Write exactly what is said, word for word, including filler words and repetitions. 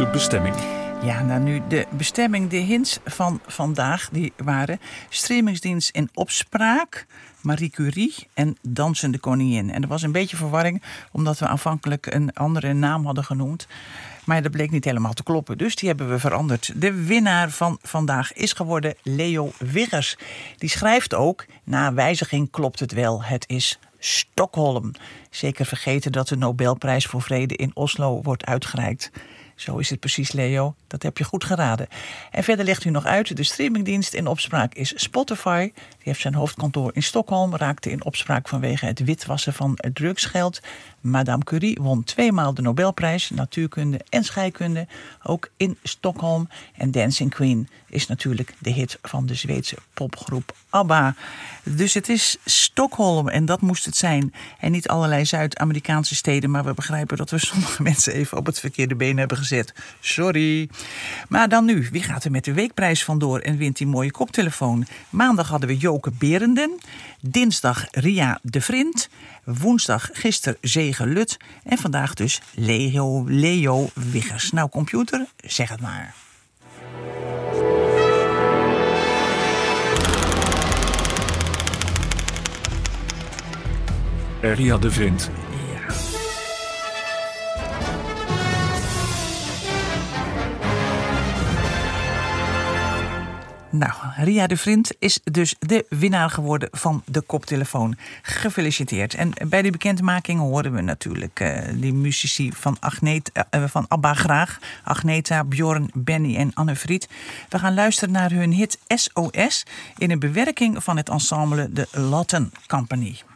de bestemming. Ja, nou nu de bestemming, de hints van vandaag, die waren streamingsdienst in opspraak, Marie Curie en Dansende Koningin. En er was een beetje verwarring, omdat we aanvankelijk een andere naam hadden genoemd. Maar dat bleek niet helemaal te kloppen, dus die hebben we veranderd. De winnaar van vandaag is geworden Leo Wiggers. Die schrijft ook, na wijziging klopt het wel, het is Stockholm. Zeker vergeten dat de Nobelprijs voor Vrede in Oslo wordt uitgereikt. Zo is het precies, Leo. Dat heb je goed geraden. En verder legt u nog uit, de streamingdienst in opspraak is Spotify. Die heeft zijn hoofdkantoor in Stockholm, raakte in opspraak vanwege het witwassen van drugsgeld. Madame Curie won tweemaal de Nobelprijs, natuurkunde en scheikunde, ook in Stockholm. En Dancing Queen is natuurlijk de hit van de Zweedse popgroep ABBA. Dus het is Stockholm en dat moest het zijn. En niet allerlei Zuid-Amerikaanse steden, maar we begrijpen dat we sommige mensen even op het verkeerde been hebben gezet. Sorry. Maar dan nu, wie gaat er met de weekprijs vandoor en wint die mooie koptelefoon? Maandag hadden we Joke Berenden, dinsdag Ria de Vriend, woensdag gisteren Zege Lut en vandaag dus Leo, Leo Wiggers. Nou computer, zeg het maar. Ria de Vriend. Ja. Nou, Ria de Vriend is dus de winnaar geworden van de koptelefoon. Gefeliciteerd. En bij de bekendmaking horen we natuurlijk uh, die muzici van, Agneta, uh, van ABBA graag. Agneta, Bjorn, Benny en Anne-Fried. We gaan luisteren naar hun hit S O S in een bewerking van het ensemble de Latin Company.